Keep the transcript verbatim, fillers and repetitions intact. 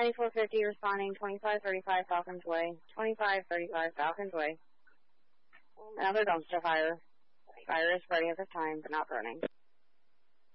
ninety-four fifty responding twenty-five thirty-five Falcons Way. twenty-five thirty-five Falcons Way. Another dumpster fire. Fire is spreading at this time, but not burning.